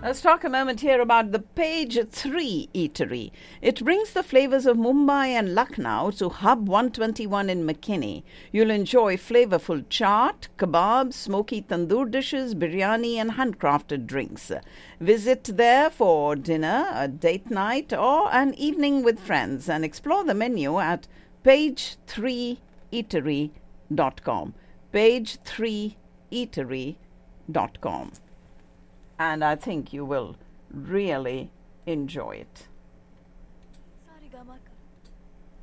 Let's talk a moment here about the Page 3 Eatery. It brings the flavors of Mumbai and Lucknow to Hub 121 in McKinney. You'll enjoy flavorful chaat, kebabs, smoky tandoor dishes, biryani and handcrafted drinks. Visit there for dinner, a date night or an evening with friends and explore the menu at page3eatery.com. page3eatery.com. And I think you will really enjoy it.